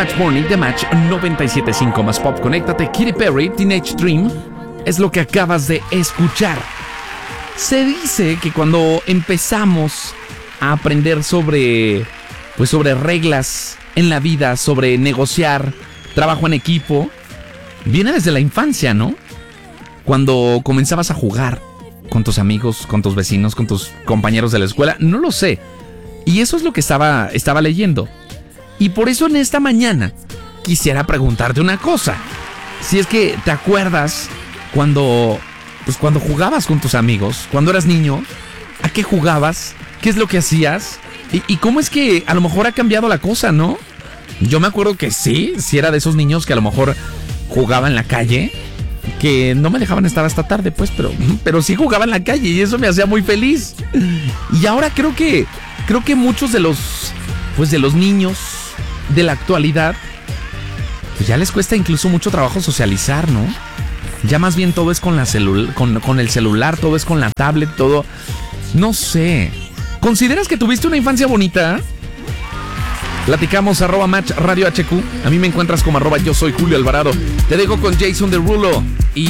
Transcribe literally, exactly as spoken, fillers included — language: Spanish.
Match Morning de Match noventa y siete punto cinco más pop. Conéctate. Katy Perry, Teenage Dream, es lo que acabas de escuchar. Se dice que cuando empezamos a aprender sobre, pues sobre reglas en la vida, sobre negociar, trabajo en equipo, viene desde la infancia, ¿no? Cuando comenzabas a jugar con tus amigos, con tus vecinos, con tus compañeros de la escuela, no lo sé. Y eso es lo que estaba, estaba leyendo. Y por eso en esta mañana quisiera preguntarte una cosa. Si es que te acuerdas cuando, pues cuando jugabas con tus amigos, cuando eras niño, ¿a qué jugabas? ¿Qué es lo que hacías? ¿Y, y cómo es que a lo mejor ha cambiado la cosa, no? Yo me acuerdo que sí, sí era de esos niños que a lo mejor jugaba en la calle, que no me dejaban estar hasta tarde, pues, pero, pero sí jugaba en la calle y eso me hacía muy feliz. Y ahora creo que, creo que muchos de los, pues de los niños de la actualidad, pues ya les cuesta incluso mucho trabajo socializar, ¿no? Ya más bien todo es con, la celu- con, con el celular, todo es con la tablet, todo... No sé. ¿Consideras que tuviste una infancia bonita? Platicamos, arroba Match Radio H Q. A mí me encuentras como arroba yo soy Julio Alvarado. Te dejo con Jason Derulo y